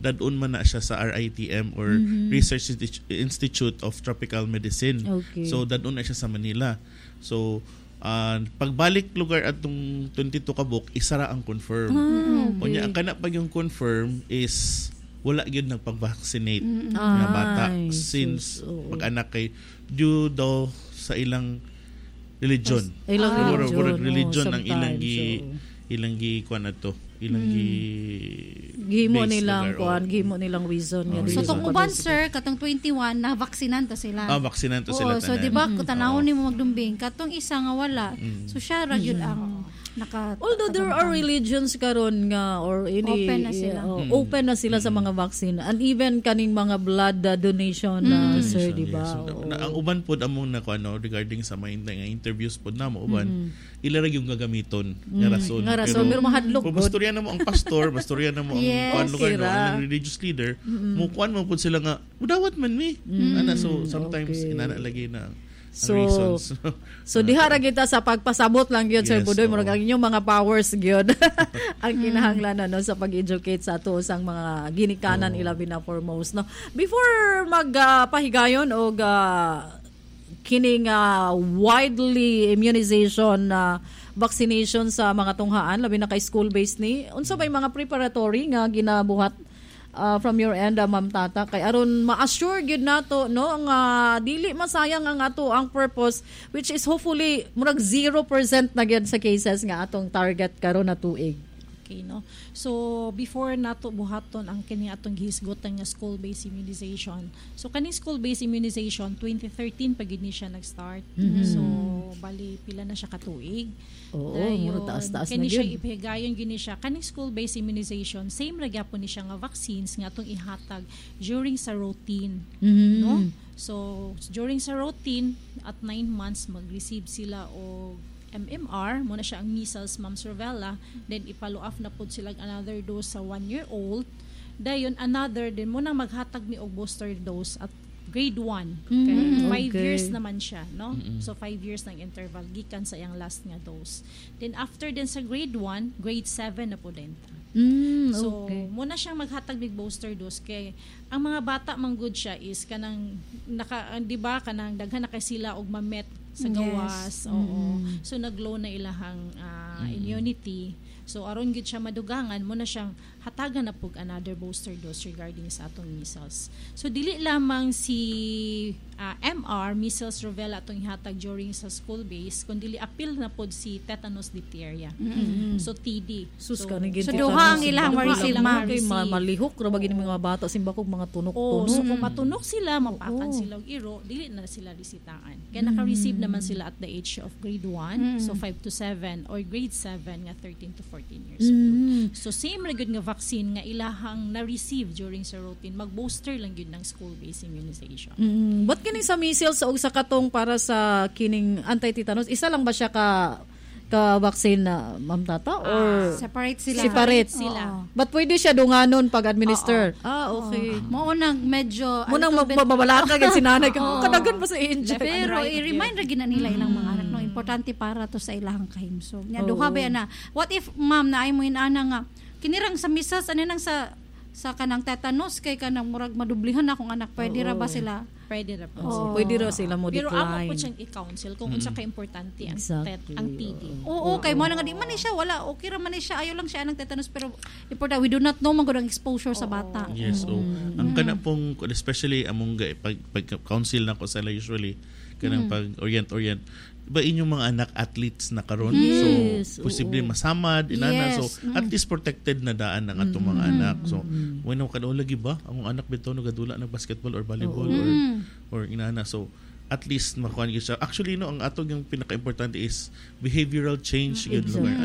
dadun man na siya sa RITM or Research Institute of Tropical Medicine. Okay. So dadun na siya sa Manila. So pagbalik lugar atong 22 kabuk, isara ang confirm. Unya ang kana pag yung confirm is wala gyud nagpag-vaccinate nga bata since pag-anak kay due daw sa ilang religion. Religion ang ilang kuan ato. Gihimo nilang reason nga. So tong uban sir katong 21 na vaksinan to sila. Vaksinan to sila tanan. So di ba tanawon nimo magdumbing katong isa nga wala. So siya ra gyud ang although there are religions karon nga or open na sila sa mga vaccine and even kaning mga blood donation sir di ba? Ang uban pod among na regarding sa mga interviews pod namo uban ila ra yung gagamiton nga rason. Pero mahadlok pod. Bastorya na mo ang pastor, bastorya na mo ang lugar ang religious leader, mo kuan mo pod sila nga udawat man mi. So sometimes inana lagi na reasons. So diha ra kita sa pagpasabot lang gyud Sir Budoy murag ang inyong mga powers gyud ang kinahanglan no sa pag-educate sa ato sang mga ginikanan ilabi na foremost no. Before magpahigayon og kining widely immunization vaccination sa mga tunghaan labi na kay school based ni unsa bay mga preparatory nga ginabuhat from your end, Ma'am Tata, kay aron ma-assure gyud nato no nga dili masayang ang ato ang purpose which is hopefully murag 0% na gyud sa cases nga atong target karon na tuig. Okay, no? So, before nato buhaton ang kini atong gihisgotan nga school-based immunization. So, kaning school-based immunization, 2013 pa gid ni siya nag-start. So, bali pila na siya katuig. Muro taas-taas na gyud. Kani siya ipihigayon gini siya. Kaning school-based immunization, same ra gyapon ni siya nga vaccines nga atong ihatag during sa routine. No? So, during sa routine, at 9 months, mag-receive sila o MMR, muna siya ang measles, mumps, rubella, then ipalo off na po sila another dose sa 1-year-old. Dayon, another, then muna maghatag mi og booster dose at grade 1. Okay? 5 years naman siya, no? So, 5 years ng interval, gikan sa iyang last nga dose. Then, after din sa grade 1, grade 7 na po din. So, muna siyang maghatag ng booster dose kay ang mga bata manggod siya is kanang di ba kanang daghan na kay sila og ma-met sa gawas. So naglow na ilahang immunity. So aron gid siya madugangan mo na siyang hatagan na pug another booster dose regarding sa atong measles. So dili lamang si MR, measles, rubella atong ihatag during sa school base kundi apil na pod si tetanus diphtheria. So TD. So duha ang ilang ma-receive malihok ra ba gini mga bata simbakog mga tunok-tunok. So kung matunok sila, mapakan sila og iro, dili na sila resitaan. Kaya naka-receive naman sila at the age of grade 1, so 5 to 7 or grade 7 nga 13 to 14 years old. So same ra gyud nga vaccine nga ilahang na-receive during sa routine, mag-booster lang gyud ng school-based immunization. But kining sa measles o sa katong para sa kining anti-tetanus, isa lang ba siya ka vaccine na Ma'am Tata or separate sila? Separate sila. But pwede siya dunganon pag-administer. Okay. Mo nang medyo munang magbabalaka gid sinanay ka kadagan pa sa inject. Pero i-remind ra gid nila ilang mga anak no importante para to sa ilang kahimsog. Nya duha ba na. What if ma'am na ay mo inana nga kinirang sa measles ano nang sa kanang tetanus kay kanang murag madublihan akong anak pwede ra ba sila? Pwede ra po. Pwede ra sila mo decline. Pero amo po siyang i-counsel kung unsa ka importante ang TD. Kay mo nga di man ni siya wala okay ra man ni siya ayo lang siya ng tetanus pero important we do not know man gud ang exposure sa bata. Yes, ang kana pong especially among pag-counsel nako sila usually kanang pag-orient ba inyong mga anak athletes na karon so posible masamad inana so at least protected na daan ng atong mga anak so when kadto lagi ba ang anak bitaw nagadula ng basketball or volleyball or inana so at least makuha niyo siya actually no ang atong yung pinaka-importante is behavioral change yun lugar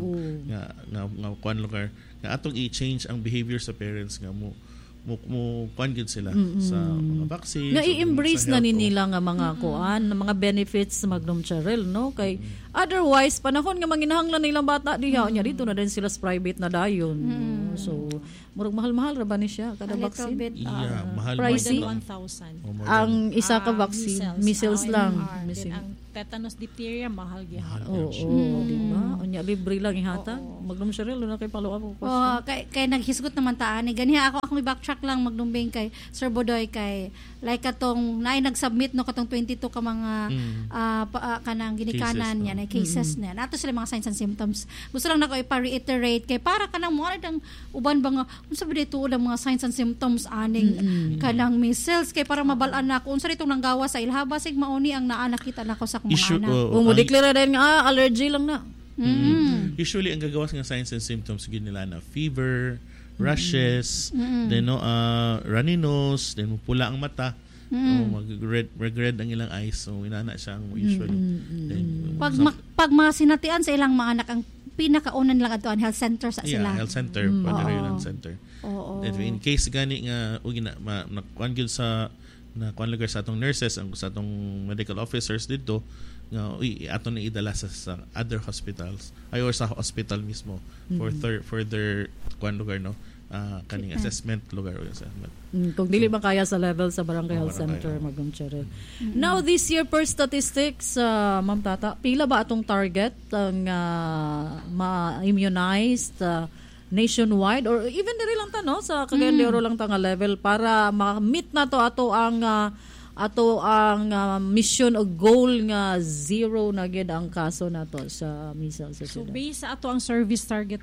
nga kuan lugar nga atong i-change ang behavior sa parents nga mo kuan gid sila sa mga vaccine. Na-i-embrace na nila nga mga kuan, mga benefits sa Magnum Charel, no? Kay otherwise panahon nga manginahanglan nilang bata diha nya dito na din sila sa private na dayon. So murag mahal-mahal ra ba ni siya kada vaccine? Mahal pricey 1,000. Ang isa ka vaccine, measles lang. Ang tetanus, diphtheria, mahal gyud. Oo, di ba? Unya libre lang ihata. Magnum Cheryl na kay follow-up ko. Kay naghisgot naman taan ni ganiha akong i-backtrack lang magdumbing kay Sir Bodoy kay like katong naay nag-submit no katong 22 ka mga kanang ginikanan niya na cases niya. Nato sila mga signs and symptoms. Gusto lang nako i-reiterate kay para kanang mo ang uban ba nga unsa ba dito ang mga signs and symptoms aning kanang measles kay para mabalaan na kung unsa ditong nanggawa sa ilhaba sig mauni ang naa nakita nako sa akong mga anak. Mo deklara din nga allergy lang na. Usually ang gagawas nga signs and symptoms gid nila na fever, rashes, then runny nose, then pula ang mata, mag-red ang ilang eyes, so inana siya usually. Then, pag mga sinatian sa ilang mga anak ang pinakaunan lang ato ang health center sa sila. Health center, health center. In case gani nga nakuan gyud sa nakuan lugar sa atong nurses ang sa atong medical officers dito nga ato na idala sa other hospitals or sa hospital mismo for further kuan lugar kaning assessment lugar o assessment. Kung dili ba kaya sa level sa barangay health center Magum Cheryl. Now this year per statistics Ma'am Tata, pila ba atong target ang ma-immunized nationwide or even diri lang ta no sa Cagayan de Oro lang ta nga level para ma-meet na to ato ang mission o goal nga zero na gyud ang kaso nato sa measles sa So syudad. based sa ato ang service target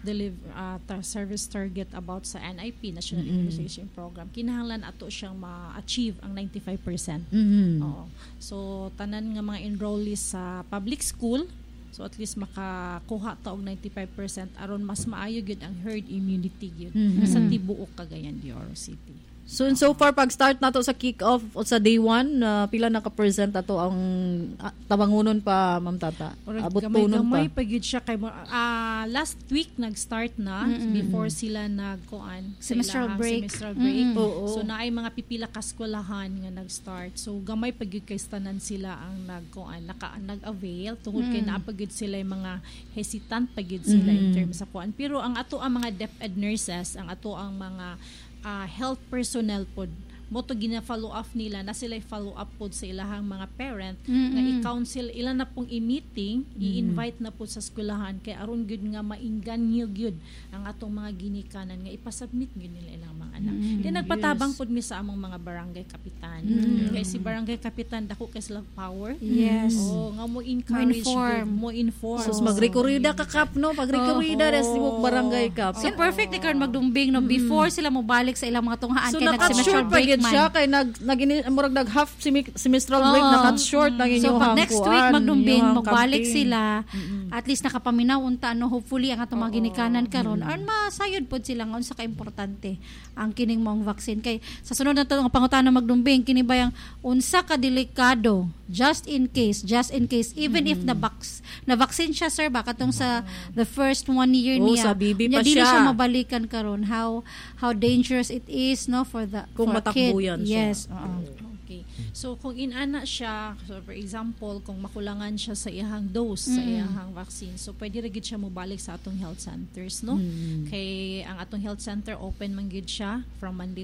about sa NIP National Immunization Program, kinahanglan ato siyang ma-achieve ang 95%. Oo. So tanan nga mga enrollees sa public school, so at least makakuha ta og 95% aron mas maayo gyud ang herd immunity gyud sa tibuok Cagayan de Oro City. So far pag start nato sa kick-off o sa day 1, pila naka-present ato ang tabangunon pa Ma'am Tata? Abot tunon pa. Gamay pa gyud siya kay last week nag-start na before sila nagkuan semestral break. So naay mga pipila ka eskwelahan nga nag-start. So gamay pa gyud kay tanan sila ang nagkuan nag-avail tungod kay naa pa gyud sila mga hesitant pa gyud sila in terms sa kuan. Pero ang ato ang mga DepEd nurses, ang ato ang mga health personnel pod mo to gina-follow up nila na sila follow up pod sa ilahang mga parent nga i-counsel ilan na pong i-meeting i-invite na pod sa eskwelahan kay aron gyud nga mainganyo gyud ang atong mga ginikanan nga ipasubmit gyud nila ilang mga anak. Then nagpatabang pod mi sa among mga barangay kapitan. Kay si barangay kapitan dako kay sila power. Nga mo encourage mo inform. So magrekorida ka kap no, pagrekorida sa tibok barangay kap. So perfect ni karon magdumbing no before sila mo balik sa ilang mga tunghaan so, kay nag-semestral break siya kay nag half semestral break na cut short na so pag next week magdumbing magbalik sila at least nakapaminaw unta hopefully ang atong mga ginikanan karon aron masayod pod sila nga unsa ka importante ang kining mong vaccine kay sa sunod na nga pangutana magdumbing kini bayang unsa ka delikado just in case even if na vaccine siya sir ba katong sa the first 1 year niya sa bibi pa dili siya mabalikan karon how dangerous it is no for the kung matakbuyan siya. Yes. Okay. So kung inana siya, so for example, kung makulangan siya sa iyang dose, sa iyang vaccine, so pwede ra gid siya mobalik sa atong health centers, no? Kay ang atong health center open man gid siya from Monday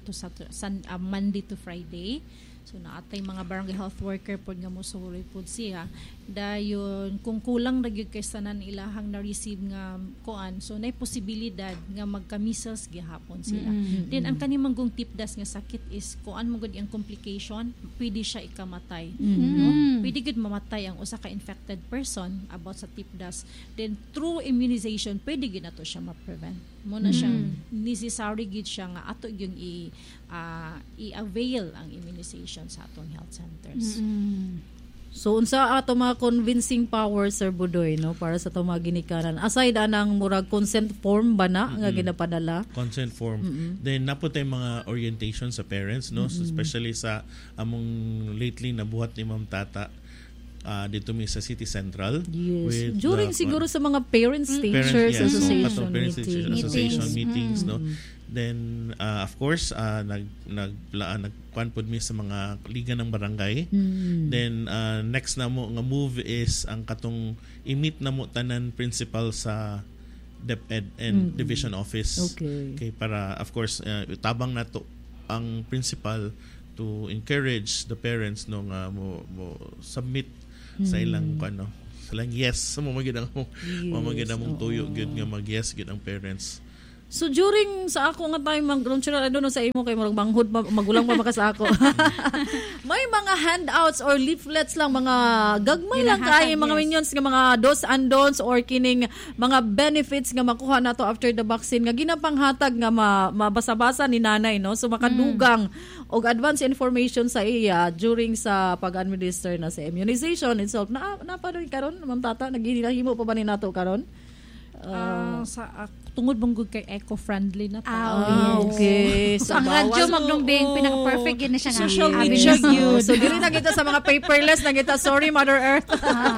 to Friday. So naatay mga barangay health worker pod nga mosuroy pod siya dayon kung kulang ra gyud kay sanan ilahang na-receive nga kuan so nay posibilidad nga magka-measles gihapon sila. Then ang kanimanggong tipdas nga sakit is kuan mo gud ang complication pwede siya ikamatay no? Pwede gud mamatay ang usa ka infected person about sa tipdas. Then through immunization pwede gid nato siya ma-prevent mo na siyang necessary gid siya nga ato yung i-avail ang immunization sa atong health centers. So unsa ato mga convincing power Sir Budoy no para sa ato mga ginikanan aside anang murag consent form ba na nga ginapadala consent form then naputay mga orientation sa parents no so especially sa among lately nabuhat ni Ma'am Tata dito mi sa City Central with during siguro sa mga parents teachers association meetings no then of course nagkuan pod mi sa mga liga ng barangay then next na mo nga move is ang katong i-meet na mo tanan principal sa DepEd and division office okay para of course tabang nato ang principal to encourage the parents no nga mo submit sa ilang ano, silang yes mo magid ang mong tuyo gyud nga mag-yes gyud ang parents. So during sa ako nga time mag-grunchural ano sa imo kay murag manghud magulang pa maka sa ako. May mga handouts or leaflets lang mga gagmay lang kay mga minions nga mga dos and don'ts or kining mga benefits nga makuha nato after the vaccine nga ginapanghatag nga mabasa-basa ni nanay no. So makadugang og advance information sa iya during sa pag-administer na sa immunization itself. Na pa rin karon Ma'am Tata nagihimo pa ba ni nato karon? Tungod banggod kay eco-friendly na okay. So ang radyo magdungding pinaka-perfect yun na siya nga. Social media yun. So dili na kita sa mga paperless na kita, sorry Mother Earth.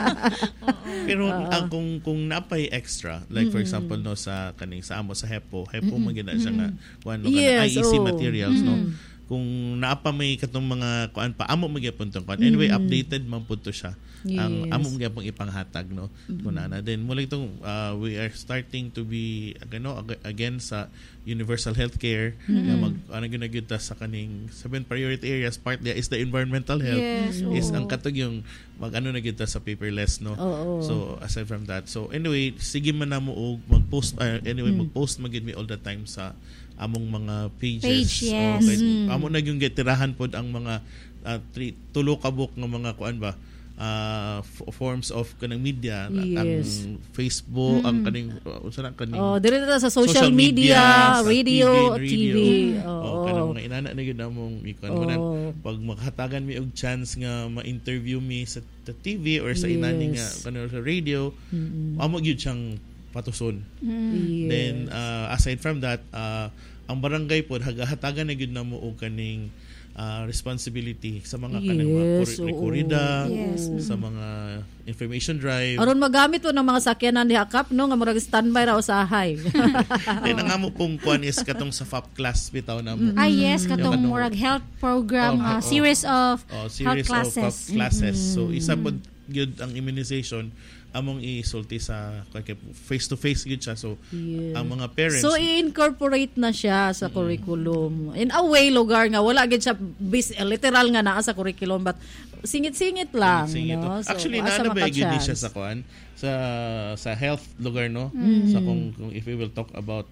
Pero kung napay extra, like for example no sa kaning sa amo sa HEPO magina siya nga kuan no IEC materials no. Kung naapa may katong mga kuan pa amo magyapon tong kuan. Anyway, updated man pud to siya. Ang amo magyapon ipanghatag no. Kunana then mula itong we are starting to be again sa universal healthcare na gyud sa kaning 7 priority areas. Part there is the environmental health. Is ang katog yung na gyud sa paperless no. So aside from that, so anyway sige man namo og mag-post mag-post magid mi all the time sa among mga pages. Amo na yung getirahan pod ang mga tulo ka book ng mga kuan ba forms of kanang media ang Facebook ang kaning dire sa social media, radio, TV. Kanang mga inana na gyud among ikon pag maghatagan mi og chance nga ma-interview mi sa TV or sa inani nga kanang sa radio amo gyud siyang patuson. Then aside from that ang barangay pod hagahatagan na gyud namo og kaning responsibility sa mga kanang mga korida sa mga information drive aron magamit po ng mga sakyanan diha kap no nga murag standby ra usahay. Then ang amo pong kuan is katong sa FAP class bitaw namo. Katong murag health program series of health classes. So isa pod gyud ang immunization among isulti sa face-to-face gud siya. So, ang mga parents... So, i-incorporate na siya sa curriculum. In a way, lugar nga, wala gud siya literal nga naa sa curriculum, but singit-singit lang. No? So, actually, naanabay gud siya sa kuan, sa health lugar, no? So, kung if we will talk about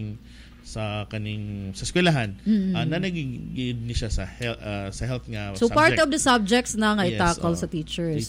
sa eskwelahan na naging ni siya sa health nga so subject. Part of the subjects na nga i-tackle sa teachers.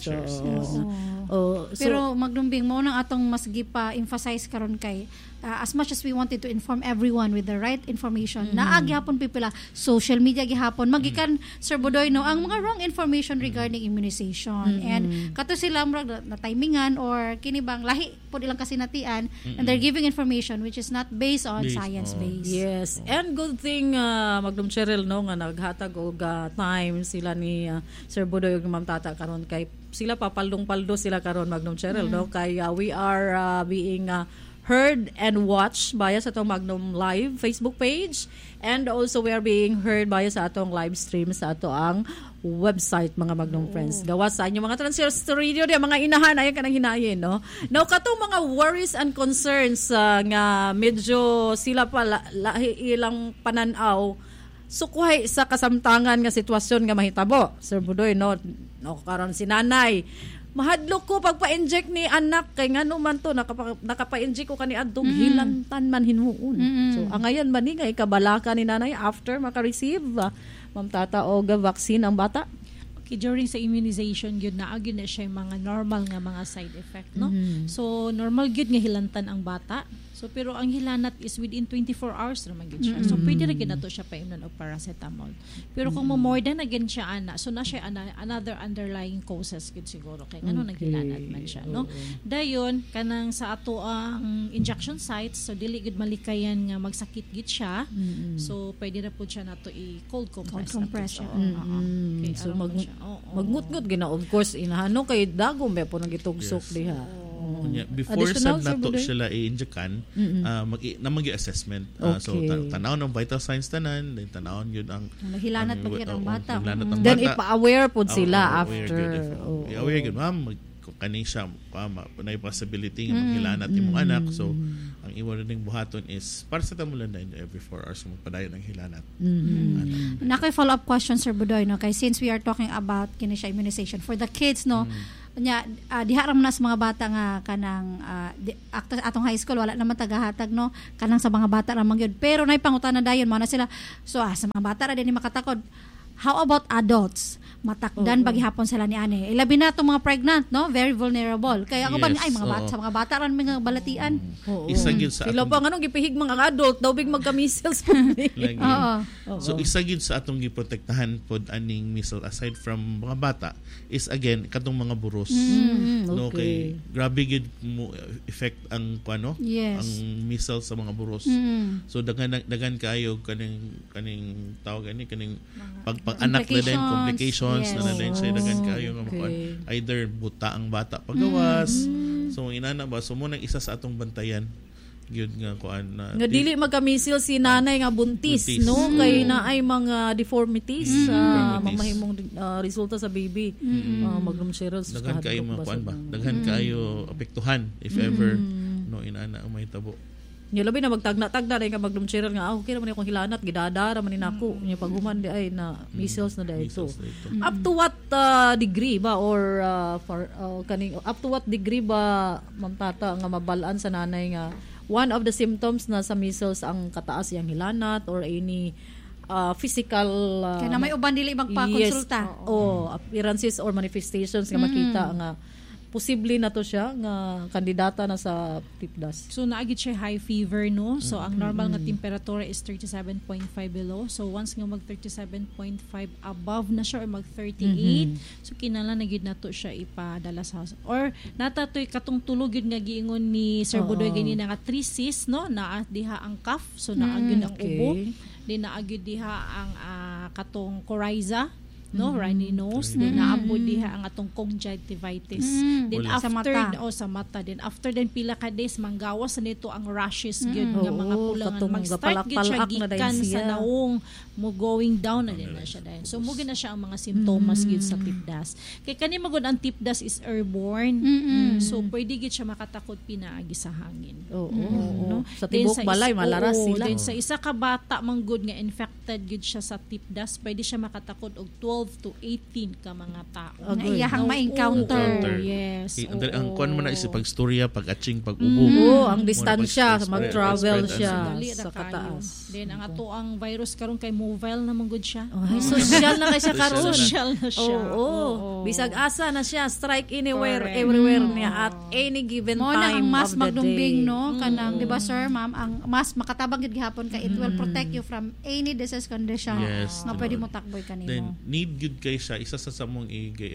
Pero magdumbing mo nang atong mas gipa-emphasize karon kay as much as we wanted to inform everyone with the right information naagyapon pipila social media gihapon magikan Sir Budoy no ang mga wrong information regarding immunization and kato sila murag na timingan or kini bang lahi pod ilang kasinatian and they're giving information which is not based on science based. Yes. And good thing Magdum Cheryl no nga naghatag og time sila ni Sir Budoy ug Ma'am Tata karon kay sila papaldong-paldo sila karon Magdum Cheryl no kay we are being heard and watched via sa atong Magnum Live Facebook page and also we are being heard via sa atong live stream sa ato ang website mga Magnum friends. Gawas sa inyo mga transistor radio dia mga inahan ayan kanang hinayin no. Now katong mga worries and concerns nga medyo sila pa ilang pananaw sukuhay sa kasamtangan nga sitwasyon nga mahitabo. Sir Budoy no karon si nanay mahadlok ko pagpa-inject ni anak kay ngano man to nakapa-inject ko kani adtong hilantan man hinuon. So ang ngayon man ni nga ikabalaka ni nanay after maka-receive Ma'am Tata og vaccine ang bata. Okay, during sa immunization gyud naa gyud na siya mga normal nga mga side effect no. So normal gyud nga hilantan ang bata. So pero ang hilanat is within 24 hours naman gyud siya. So pwede ra gyud nato siya paimnon og paracetamol. Pero kung more than again siya ana, so na siya another underlying causes gyud siguro kay ngano naghilanat man siya no. Dayon kanang sa ato ang injection sites so dili gyud malikayan nga magsakit gyud siya. So pwede ra pud siya nato i-cold compress. Okay, so magngut-ngut gina of course inahano kay dagom ba po nagitugsok diha. Before sad nato sila i-injectan magi-assessment so tanaw ng vital signs tanan then tanawon yun ang hilanat bagir ang bata then ipa-aware pod sila after aware gyud ma'am kani siya na possibility nga maghilanat imong anak so ang iwa ring buhaton is paracetamol na every 4 hours magpadayon ang hilanat. Nakay follow up question Sir Budoy no kay since we are talking about kini siya immunization for the kids no nya diha ra man na sa mga bata nga kanang atong high school wala naman tagahatag no kanang sa mga bata ra man gyud pero nay pangutana dayon mo na sila so sa mga bata ra din makatakod how about adults matakdan paghihapon sila ni ani ilabi na tong mga pregnant no very vulnerable kaya ako ba ay mga bata sa mga bata ra mga balatian isa gyud sa sila pa nganong gipihig mga adult daw big magka-measles so isa gyud sa atong giprotektahan pod aning measles aside from mga bata is again katong mga buros no kay grabe gyud mo effect ang kuano ang measles sa mga buros so daghan kaayo kaning tawag kaning pag-anak na din complications na din siya dagan kayo nga either buta ang bata pagawas so inana ba so mo nang isa sa atong bantayan gyud nga kuan na nga dili magka-measles si nanay nga buntis. No kay naay mga deformities mamahimong resulta sa baby magnum cereals daghan kayo mga kuan ba daghan kayo apektuhan if ever no inana ang mahitabo. Nya labi na magtagna-tagna dai ka magnum cereal nga okay ra man akong hilanat gidadara man ni nako nya paguman di ay na measles na dai ito. Up to what degree ba or kaning up to what degree ba Ma'am Tata nga mabalaan sa nanay nga one of the symptoms na sa measles ang kataas yang hilanat or any physical kaya na may uban dili magpa-konsulta appearances or manifestations nga makita nga posible na to siya nga kandidata na sa TIPDAS. So naagit siya high fever no. So ang normal nga temperatura is 37.5 below. So once nga mag 37.5 above na siya or mag 38, so kinahanglan na gid nato siya ipadala sa hospital. Or natatoy katong tulog yun nga giingon ni Sir Budoy ganina nga 3 cysts no na diha ang cough so naagid ang ubo. Di naagid diha ang katong coryza no runny nose then naabot diha ang atong conjunctivitis then after sa mata then after then pila ka days manggawas na nito ang rashes gyud nga mga pulangan mag-start gyud siya gikan sa naong mo going down na din na siya dayon so mo na siya ang mga simptomas gyud sa TIPDAS kay kani magud ang TIPDAS is airborne so pwede gyud siya makatakod pinaagi sa hangin no sa tibok balay malaras sila then sa isa ka bata manggod nga infected gyud siya sa TIPDAS pwede siya makatakod og 12 to 18 ka mga tao. Iyahang ma-encounter. Yes. Ang kuan mo na isip pagstorya, pag-atching, pag-ubo. Ang distansya, mag-travel siya sa kataas. Then ang ato ang virus karon kay mobile na manggod siya. Social na kay siya karon. Social na siya. Bisag asa na siya, strike anywhere, everywhere niya at any given mo time na ang mas of the magdumbing day. no kanang di ba sir ma'am ang mas makatabang gid gihapon ka it will protect you from any disease condition nga pwede mo takboy kanimo. Then need gyud kay siya isa sa samong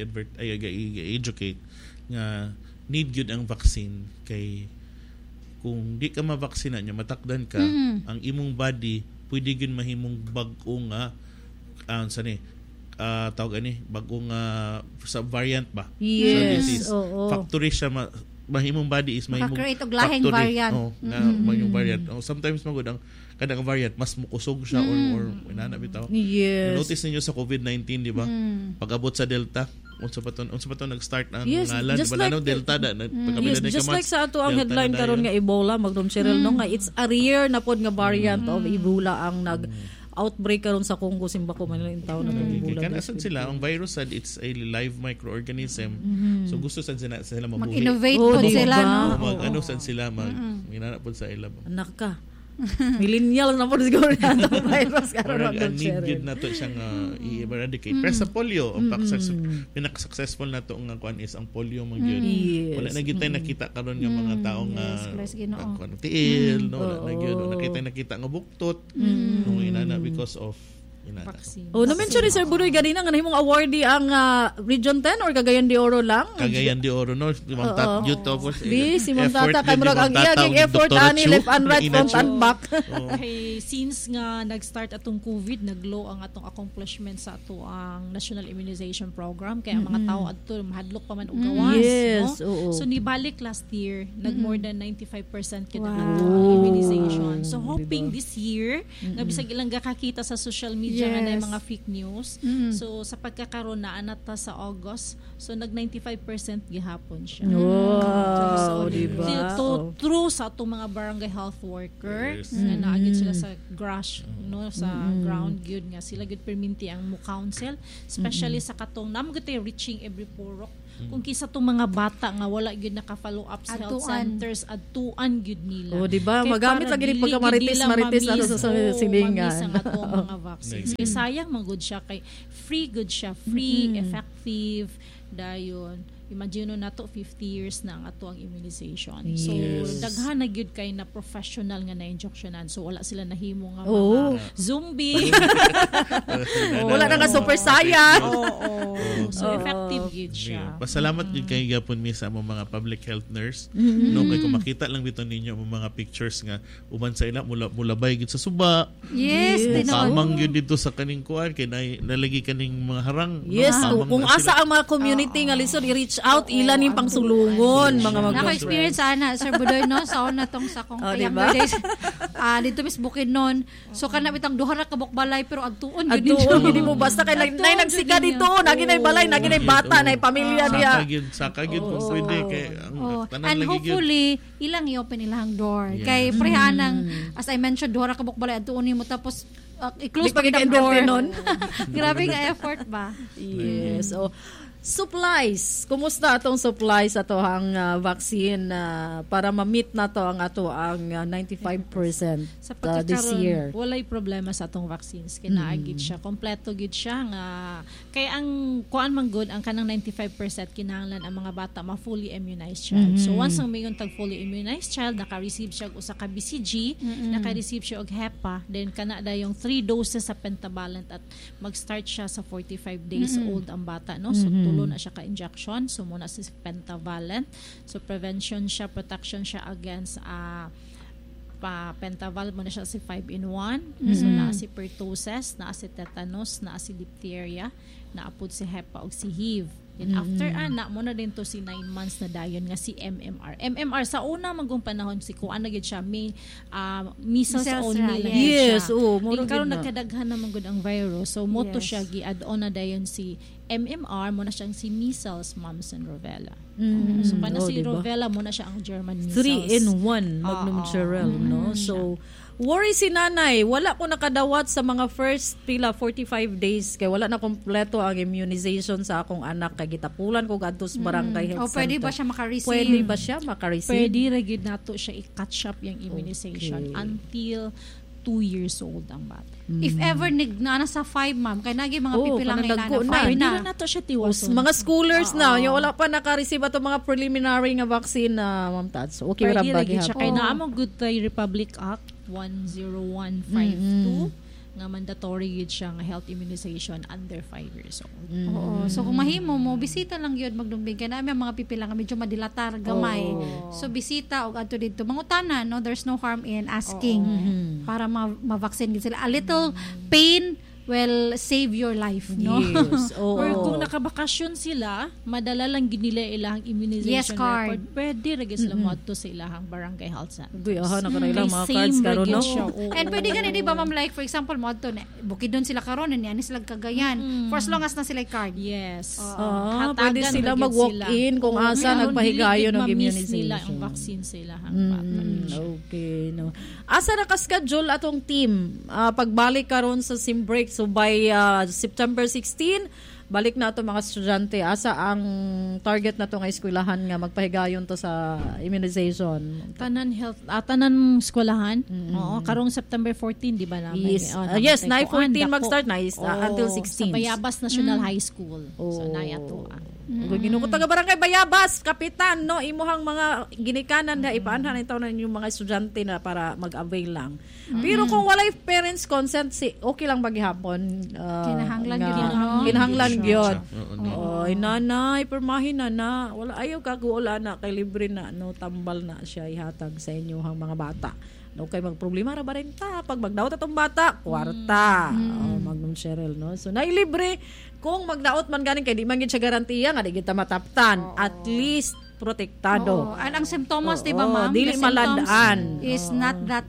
i-educate nga need gyud ang vaccine kay kung di ka mabaksina nya matakdan ka ang imong body pwede gyud mahimong bag-o nga tawag ani bag-o nga sa variant ba yes factory siya mahimong body is mahimong create og lahing variant mahimong variant sometimes magud ang kadang variant mas mukusog siya or inana bitaw. Yes. Notice niyo sa COVID-19 di ba? Pag-abot sa Delta, unsa pa to nag-start ang ngalan di ba Delta da pagkabila na just like sa ato ang headline karon nga Ebola magdom Cheryl no nga it's a rare na pod nga variant of Ebola ang outbreak karon sa Congo Simbako Manila in taon na Ebola. Kana sad sila ang virus sad it's a live microorganism. So gusto sad sila mabuhi. Mag-innovate pod sila no. Mag-ano sad sila inana pod sa ilab. Anak ka. Millennial na po siguro na itong virus karon ang need yun na to siyang i-eradicate. Pero sa polio, ang pinaka-successful na to nga kuan is ang polio man yun. Wala na kita nakita karon nga mga tao nga tiil, no? Wala na nakita nga buktot. Nung inana because of vaccine. Na-mention ni Sir Budoy ganina nga nahimong awardee ang Region 10 or Cagayan de Oro lang? Cagayan de Oro no. Si Ma'am Tata kay murag ang iyang effort ani left and right front and back. Okay, since nga nag-start atong COVID, naglow ang atong accomplishment sa ato ang National Immunization Program kaya ang mga tao adto mahadlok pa man og gawas, no? So nibalik last year, nag more than 95% kita ato ang immunization. So hoping this year, nga bisag ilang gakakita sa social media nga na mga fake news. So sa pagkakaroon na anata sa August, so nag 95% gihapon siya. Wow, diba? True sa atong mga barangay health workers nga naagid sila sa grass no sa ground gyud nga sila gyud perminti ang mo council especially sa katong namgutay reaching every purok kung kisa tong mga bata nga wala gyud naka-follow up sa health centers adtuan gyud nila. Oh, di ba? Magamit lagi ni pagkamaritis ano sa silingan. Mamis ang atong mga vaccines. Kay sayang man gud siya kay free effective dayon. Imagine na to 50 years na ang ato ang immunization. So daghan na gyud kay na professional nga na injectionan. So wala sila nahimo nga mga zombie. Wala na nga super saiyan. So effective gyud siya. Pasalamat gyud kay gyapon mi sa among mga public health nurse. No kay kung makita lang bitaw ninyo ang mga pictures nga uban sa ila mulabay gyud sa suba. Yes, kamang gyud dito sa kaning kuan kay nalagi kaning mga harang. Yes, kung asa ang mga community nga lisod i-reach out ilan ning pangsulungon mga naka-experience ana Sir Budoy no sa una tong sa kong younger days dito mis Bukidnon so kana bitang duha ra ka bukbalay pero adtuon gid mo basta kay nay nagsika dito naginay balay naginay bata nay pamilya niya saka gyud kung pwede kay ang tanan and lagi hopefully ilang i-open ilahang door kay prehanang as I mentioned duha ra ka bukbalay adtuon nimo tapos i-close pa ang door grabe nga effort ba. Yes. Supplies. Kumusta atong supplies ato ang vaccine para ma-meet na to ang ato ang 95% sa this year? Walay problema sa atong vaccines. Kinaagid siya. Kompleto gid siya nga kay ang kuan man good ang kanang 95% kinahanglan ang mga bata ma-fully immunized child. So once ang mayon tag fully immunized child naka-receive siya usa ka BCG, naka-receive siya og HEPA, then kana yung 3 doses sa pentavalent at mag-start siya sa 45 days old ang bata no. So tulo na siya ka-injection. So, muna si pentavalent. So, prevention siya, protection siya against pentavalent. Muna siya si 5-in-1. So, naa si pertussis, naa si tetanus, naa si diphtheria, naapod si HEPA o si HIV. Then after muna din to si 9 months na dayon nga si MMR. MMR sa una magong panahon si kuan na gid siya may measles only lang yes, siya. Karon nagkadaghan na magud ang virus. So moto siya gi-add-on na dayon si MMR muna siyang si measles, mumps and rubella. So pana si diba? rubella muna siya ang German measles. 3-in-1 Magnum Cherel no. So worry si nanay, wala ko nakadawat sa mga first 45 days kay wala na kompleto ang immunization sa akong anak kay gitapulan ko gadto sa barangay health center. Pwede ba siya maka-receive? Pwede ba siya maka-receive? Pwede ra gyud nato siya i-catch up yung immunization until 2 years old ang bata. If ever na sa 5 ma'am kay nagi mga pipilang na 5 na nato siya tiwason. Mga schoolers na yung wala pa naka-receive ato mga preliminary nga vaccine na Ma'am Tats. Okay ra ba gihapon? Kay naa mo Good Tay Republic Act 10152 nga mandatory yun siya nga health immunization under 5 years old. Oo. So kung mahimo mo bisita lang yun magdumbing kay naami mga pipila nga medyo madilatar gamay. So bisita og adto didto mangutana no there's no harm in asking para ma-vaccine gid sila. A little pain will save your life, no? Yes. Or kung nakabakasyon sila, madala lang gid nila ilang immunization record. Pwede ra sila moadto sa ilahang barangay health center. Na kanila mga cards karon no. And pwede gani di ba ma'am like for example moadto na Bukidnon sila karon ni sila Cagayan. For as long as na sila card. Yes. Pwede sila mag-walk in kung asa nagpahigayon ng immunization. Nila ang vaccine sa ilahang bata. Okay, no. Asa na ka-schedule atong team pagbalik karon sa sim break. So by September 16, balik na ito mga estudyante. Asa ang target na ito nga eskwelahan nga magpahigayon to sa immunization? Tanan eskwelahan. Oo, karong September 14, di ba na? Yes, 9-14 mag-start na until 16. Sa Bayabas National High School. So, nayato. Ginuko taga barangay Bayabas, kapitan, no, imuhang mga ginikanan na ipaanhan ito na yung mga estudyante na para mag-avail lang. Pero kung walay parents consent, okay lang maghapon. Kinahanglan gyud. Oy nanay, permahin na. Wala ayaw kaguola na kay libre na no tambal na siya ihatag sa inyong mga bata. No kay magproblema ra ba rin ta pag magdaot atong bata, kwarta. Magnum Cherel no. So nailibre kung magdaot man ganing kay di man gid siya garantiya nga di kita mataptan. At least protektado. Ang simptomas di ba ma'am? Dili malandaan. Is not that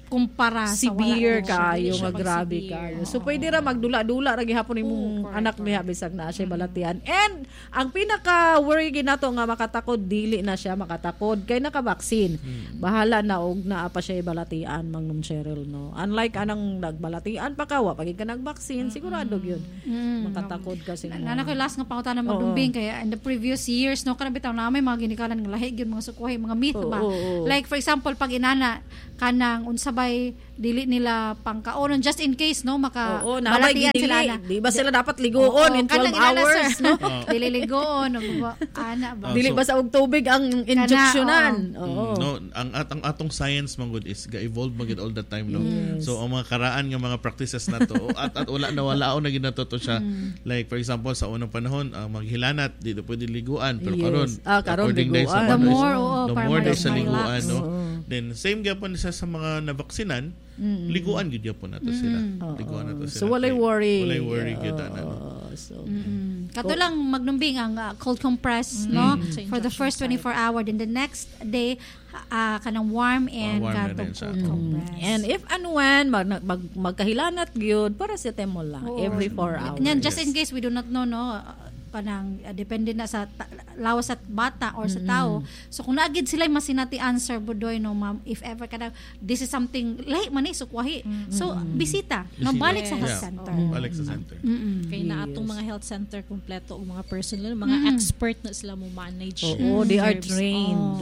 kumpara sa wala. severe Oo. kayo siya nga grabe pag-severe. kayo. So pwede ra magdula-dula ra gihapon imong anak niya bisag na siya balatian. And ang pinaka worry ginato nga makatakod dili na siya makatakod kay naka-vaccine. Bahala na og naa pa siya balatian Mangnum Cheryl no. Unlike anang nagbalatian pa ka wa pagid ka nag-vaccine sigurado gyud makatakod kasi Nana ko last nga pangutan na magdumbing kaya in the previous years no kanang bitaw na may mga ginikanan nga lahi gyud mga sukwahi mga myth ba. Like for example pag inana kanang unsabay dili nila pangkaonon just in case no maka balatian sila na. Di ba sila dapat ligoon in 12 hours no? Dili ligoon ana ba. Dili ba sa og tubig ang injeksyonan. No, ang atong science mangud is ga-evolve magid all the time no. So ang mga karaan nga mga practices nato at wala na ginato to siya. Like for example sa unang panahon maghilanat di pwede liguan pero karon according liguan. sa The more daw sa liguan no. Then same gyapon sa mga nabaksinan liguan gid gyapon nato sila. Liguan nato sila. So walay worry. Walay worry gyud So kato lang magnumbing ang cold compress no for the first 24 hour then the next day kanang warm and katong cold compress. And if and when magkahilanat gyud paracetamol lang every 4 hours. Yan just in case we do not know no kanang depende na sa lawas at bata or sa tao. So kung naagid sila masinati answer budoy no ma'am if ever kanang this is something like man sukwahi. So bisita no balik sa health center. Balik sa center. Kay na atong mga health center kumpleto og mga personal mga expert na sila mo manage. They are trained.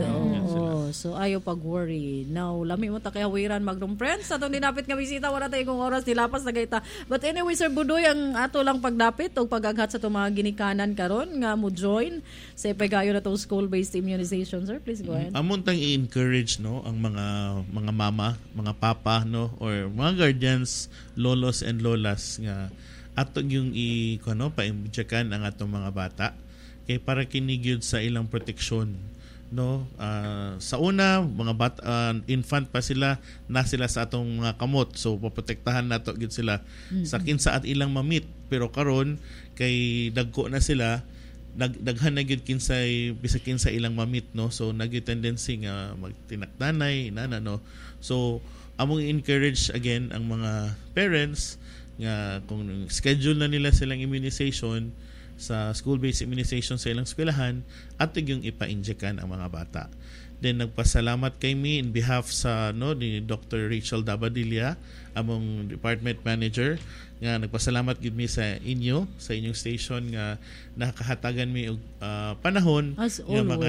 So ayo pag worry. Now lami mo ta kay hawiran Magnum Friends atong dinapit nga bisita wala tay kung oras nilapas na gayta. But anyway Sir Budoy ang ato lang pagdapit og pagaghat sa mga ginikanan karon nga mo join sa pagayo na tong school-based immunization. Sir, please go ahead. Amon tang i-encourage no ang mga mama, mga papa no or mga guardians, lolos and lolas nga ato yung pa-injectan ang atong mga bata kay para kinigyud sa ilang proteksyon no sa una mga infant pa sila na sila sa atong mga kamot so poprotektahan nato gid sila sa kinsa at ilang mamit pero karon kay dagko na sila daghan na gyud kinsay bisag kinsa ilang mamit no so nagyo tendency nga magtinakdanay inana no so among encourage again ang mga parents nga kung schedule na nila silang immunization sa school-based immunization sa ilang eskwelahan at yung ipa-injectan ang mga bata. Then nagpasalamat kay me in behalf sa ni Dr. Rachel Dabadilla among department manager nga nagpasalamat gid mi sa inyong station nga nakahatagan mi og panahon nga mga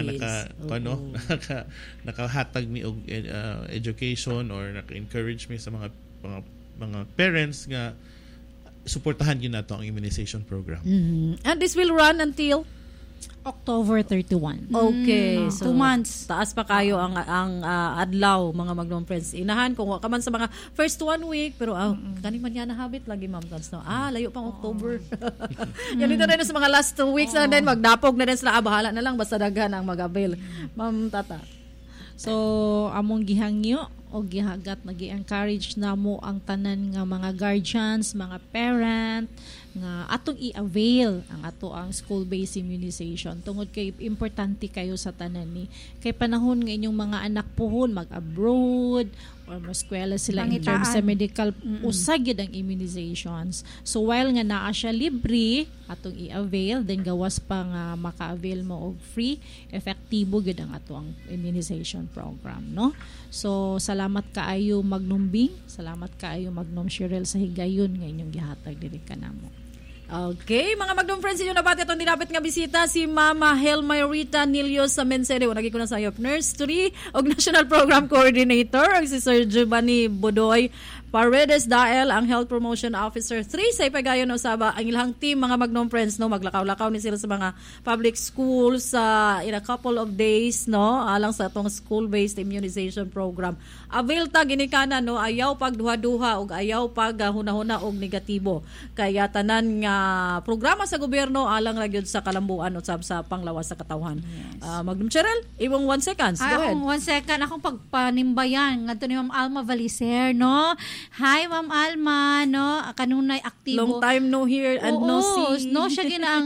nakahatag mi og education or naka-encourage mi sa mga parents nga suportahan yun nato ang immunization program. And this will run until October 31. Okay. So 2 months. Taas pa kayo ang adlaw mga Magnum Friends. Inahan kung ka man sa mga first 1 week pero kaning man yan na habit lagi ma'am Tans no. Layo pang October. Yan dito na sa mga last 2 weeks na din magdapog na din sila bahala na lang basta daghan ang mag-avail. Ma'am Tata. So among gihangyo o gihagat nagi-encourage namo ang tanan nga mga guardians, mga parent nga atong i-avail ang ato ang school-based immunization tungod kay importante kayo sa tanan ni kay panahon nga inyong mga anak pohon mag-abroad or maskwela sila in terms sa medical usag yun ang immunizations. So while nga naa siya libre atong i-avail then gawas pa nga maka-avail mo og free efektibo gyud ang ato ang immunization program no. So salamat kaayo Magnum Bing, salamat kaayo Magnum Cheryl sa higayon nga inyong gihatag diri kanamo. Okay, mga Magnum Friends, inyo nabati itong dinapit nga bisita si Mama Helmayrita Nilios sa Mensere. Naging ko na sa iyo, Nurse 3 o National Program Coordinator, si Sir Giovanni Budoy Paredes Dael, ang Health Promotion Officer 3 sa Ipagayon Osaba. Ang ilang team, mga Magnum Friends, no, maglakaw-lakaw ni sila sa mga public schools in a couple of days, no, alang sa itong school-based immunization program. Avail ta ginikana, no, ayaw pag duha-duha o ayaw pag hunahuna og negatibo. Kaya tanan nga programa sa gobyerno alang ra gyud sa kalambuan o sa panglawas sa katawhan. Yes. Magnum Cheryl, imong 1 seconds. Go ahead. 1 second. Akong pagpanimbayan ngadto ni Ma'am Alma Valicer, no? Hi, Ma'am Alma, no? Kanunay aktibo. Long time no hear and no see. No, siya ginang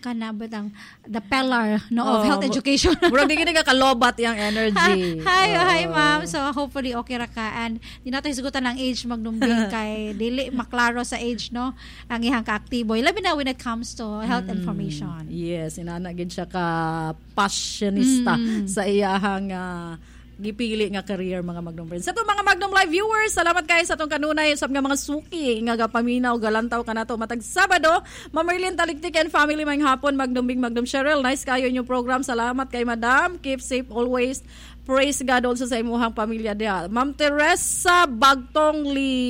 kanabang the pillar of health education. Murag di gini ka kalobat yung energy. Hi ma'am. So hopefully okay ra ka, and di nato hisugutan ang age magnumbing kay dili maklaro sa age no ang ihang kaaktibo. Labi na when it comes to health information. Yes, inana gid siya ka passionista sa iyahang gipili nga career, mga Magnum friends. Sa itong mga Magnum Live viewers, salamat kayo sa itong kanunay sa mga suki nga gapaminaw, galantaw ka na to matag Sabado. Ma'am Merlin Taliktik and family mayang hapon, Magnum Bing, Magnum Cheryl, nice kayo inyong program. Salamat kay Madam, keep safe always. Praise God also sa imuhang pamilya diha. Ma'am Teresa Bagtong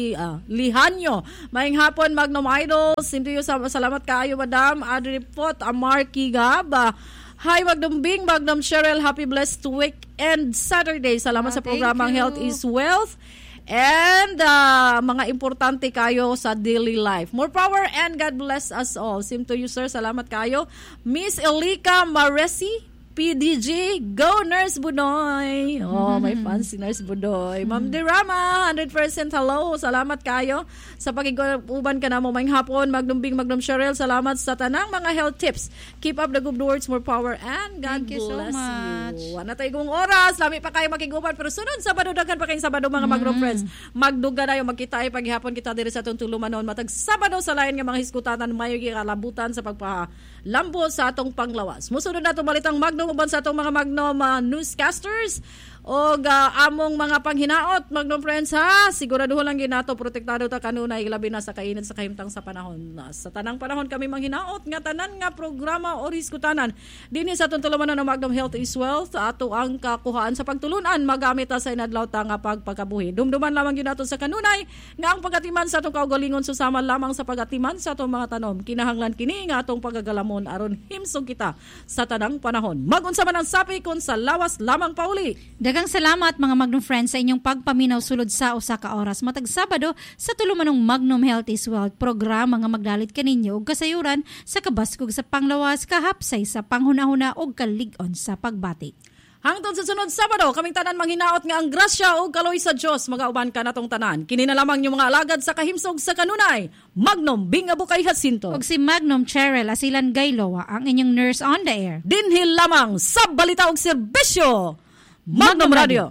Lihanyo, mayang hapon, Magnum Idols. Hindi yung salamat kayo, Madam. Adri Pot, Amarki Gaba. Hi, Magnum Bing, Magnum Cheryl, happy blessed weekend Saturday. Salamat sa programang Health is Wealth. And mga importante kayo sa daily life. More power and God bless us all. Same to you, sir. Salamat kayo. Miss Elika Maresi, PDG, go Nurse Budoy. Oh, may fancy Nurse Budoy. Ma'am Dirama, 100% hello. Salamat kayo sa pag-uban ka na mo mayang hapon. Magnum Bing, Magnum Cheryl, salamat sa tanang mga health tips. Keep up the good words, more power, and God bless you. Wala tayo kong oras. Lami pa kayo makiguban. Pero sunod, Sabado, daghan pa kayong Sabado, mga Magnum friends. Magduga na yung magkita ay paghihapon kita diri sa itong tulumanon. Matag Sabado sa lain nga mga hiskutatan, may kalabutan sa pagpalambo sa atong panglawas. Musunod na itong balitang Magnum uban sa itong mga Magnum newscasters o among mga panghinaot, Magnum friends, ha, siguraduho lang ginato protektado ta kanunay, labi na sa kainit sa kahimtang sa panahon. Sa tanang panahon kami manghinaot nga tanan nga programa o hiskutanan dinhi sa itong tulumanon ng Magnum Health is Wealth. Ato ang kakuhaan sa pagtulunan magamit sa inadlaw ta nga pagpakabuhi. Dumduman lamang ginato sa kanunay nga ang pagatiman sa itong kaugalingon susama lamang sa pagatiman sa itong mga tanom. Kinahanglan kini nga atong pagagalamon aron himsog kita sa tanang panahon. Magunsa man ang sapi kun sa lawas lamang pauli. Daghang salamat mga Magnum friends sa inyong pagpaminaw sulod sa usa ka oras matag Sabado sa tulumanong Magnum Health is Wealth programa nga magdalit kaninyo og kasayuran sa kabaskog sa panglawas, kahapsay sa panghunahuna og kalig-on sa pagbati. Hangtod sa sunod Sabado, kaming tanan manghinaot nga ang grasya o kaloy sa Dios magauban ka natong tanan. Kini na lamang yung mga alagad sa kahimsog sa kanunay. Magnum Bing Abukay Jacinto. Og si Magnum Cheryl Asilan Gaylowa ang inyong nurse on the air. Dinhil lamang sa balita og serbisyo. Magnum Radio.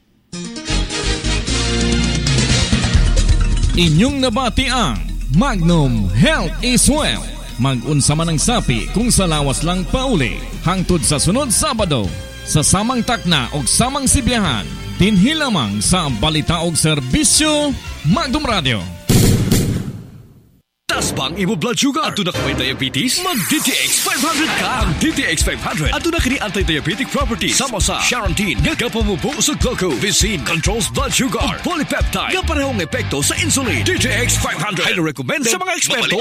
Inyong nabati ang Magnum Health is Wealth. Mag-unsa man ang sapi kung sa lawas lang pauli. Hangtod sa sunod Sabado sa samang takna og samang sibiyahan. Dinhi lamang sa balita og serbisyo Magnum Radio. Tas bang imo blood sugar? Ato na ka may diabetes? Mag DTX 500 ka! Ang DTX 500 ato na kini anti-diabetic properties sama sa Charantine nga kapamubo sa glucose, Vicin controls blood sugar, polypeptide nga parehong epekto sa insulin. DTX 500 highly recommended sa mga eksperto.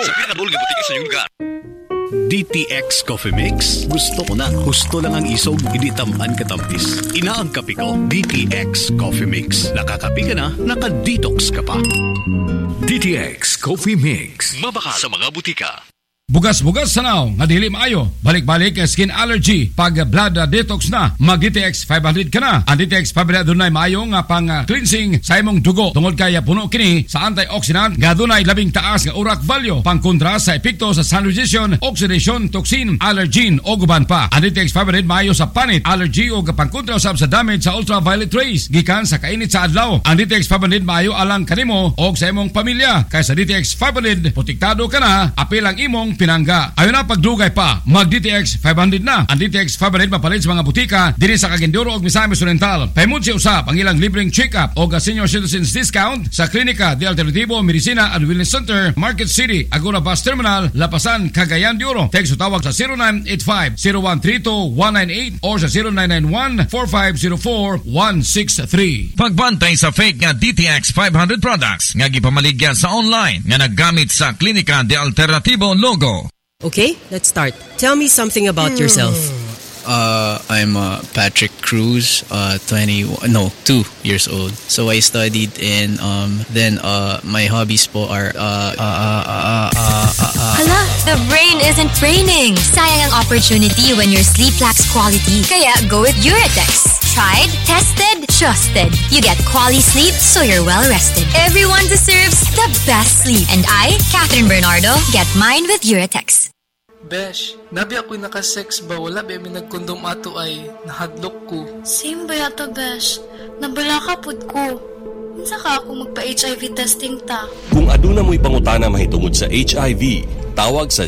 DTX Coffee Mix. Gusto ko na. Gusto lang ang isog, hindi tamaan katampis. Ina ang kape ko, DTX Coffee Mix. Nakakape ka na, naka-detox ka pa. DTX Coffee Mix. Mabaka sa mga butika. Bugas-bugas sanaw nga dili maayo. Balik-balik skin allergy. Pag blood detox na, mag DTX 500 ka na. Ang DTX 500 dunay maayo nga pang cleansing sa imong dugo. Tungod kaya puno kini sa antioxidant nga dunay labing taas nga urak value pang kontra sa epekto sa sun radiation, oxidation, toxin, allergen o guban pa. Ang DTX 500 maayo sa panit, allergy o pang kontra usab sa damage sa ultraviolet rays gikan sa kainit sa adlaw. Ang DTX 500 maayo alang kanimo o sa imong pamilya. Kay sa DTX 500 protektado ka na, apil ang imong pinangga. Ayon na pagdugay pa, mag DTX 500 na. Ang DTX 500 mapalit sa mga butika diri sa Caginduro ug Misamis Oriental. Pahimutsi usab ang ilang libreng check-up o senior citizens discount sa Klinika de Alternativo Medicina and Wellness Center, Market City, Agora Bus Terminal, Lapasan, Cagayan de Oro. Text o tawag sa 0985-0132-198 o sa 0991-4504-163. Pagbantay sa fake nga DTX 500 products nga gipamaligya sa online nga naggamit sa Klinika de Alternativo logo. Okay, let's start. Tell me something about yourself. I'm Patrick Cruz, 2 years old. So I studied in then my hobbies po are Hala, the brain isn't braining. Sayang ang opportunity when your sleep lacks quality. Kaya go with Uratex. Tried, tested, trusted. You get quality sleep so you're well rested. Everyone deserves the best sleep. And I, Catherine Bernardo, get mine with Uratex. Besh, nabi ako'y nakasex ba wala ba may nagkondom ato ay nahadlok ko. Same ba yata, Besh? Nabala ka pud ko. Unsa ka ako magpa-HIV testing ta? Kung aduna mo'y pangutana mahitungod sa HIV, tawag sa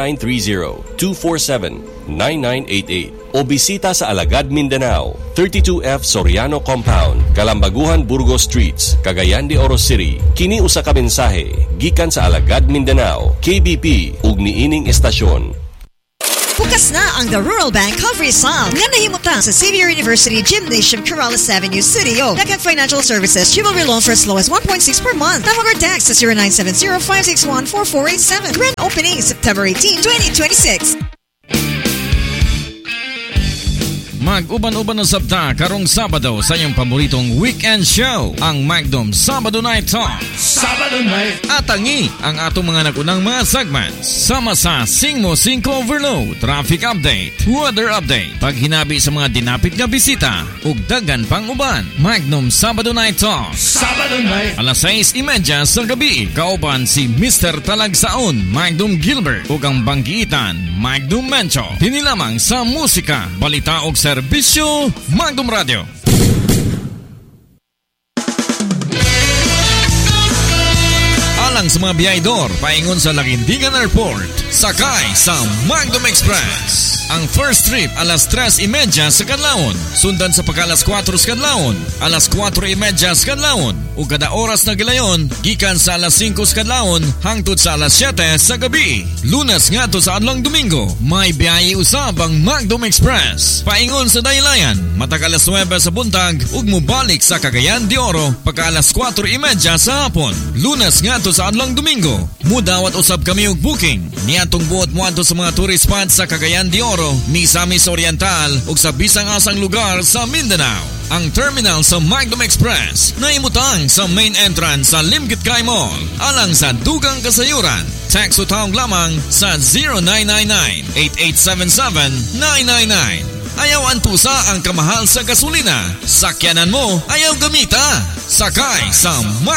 0930-247-9988 o bisita sa Alagad, Mindanao, 32F Soriano Compound, Kalambaguhan, Burgos Streets, Cagayan de Oro City. Kini usa ka mensahe gikan sa Alagad, Mindanao, KBP ug niining estasyon. Bukas na ang The Rural Bank of Rizal nga nahimutan sa Xavier University Gymnasium, Corrales Avenue, City. Daghan financial services, chivalry loan for as low as 1.6 per month. Tawag or text sa 0970-561-4487. Grand opening September 18, 2026. Mag-uban-uban na sabta karong Sabado sa iyong paboritong weekend show, ang Magnum Sabado Night Talk. Sabado Night. Atangi ang atong mga nagunang mga segments. Sama sa Sing Mo 5 Overload, Traffic Update, Weather Update, paghinabi sa mga dinapit nga bisita, ug daghan pang uban. Magnum Sabado Night Talk. Sabado Night. Alas 6:30 sa gabi, kauban si Mr. Talagsaon, Magnum Gilbert, ug ang banggiitan, Magnum Mencho. Tinilamang sa musika, balita ug serbisyo, Magnum Radio. Alang sa mga biyahedor, paingon sa Laguindingan Airport, sakay sa Magnum Express. Ang first trip alas 3:30 sa kadlawon, sundan sa pagka-alas 4 sa kadlawon, alas 4:30 sa kadlawon, ug kada oras na gilayon gikan sa alas 5 sa kadlawon hangtod sa alas 7 sa gabi. Lunes ngadto sa adlong Domingo, may biyahe usab ang Magnum Express. Paingon sa Daylayan, matag alas 9 sa buntag ug mobalik sa Cagayan de Oro pagka alas 4:30 sa hapon. Lunes ngadto sa adlong Domingo, mudawat usab kami og booking niadtong buot moadto sa mga tourist spots sa Cagayan de Oro, Misamis Oriental ug sa bisang asang lugar sa Mindanao. Ang terminal sa Magnum Express naimutang sa main entrance sa Limkit Kai Mall, alang sa dugang kasayuran. Text o tawag lamang sa 0999-8877-999. Ayaw antusa ang kamahal sa gasolina. Sakyanan mo, ayaw gamita. Sakay sa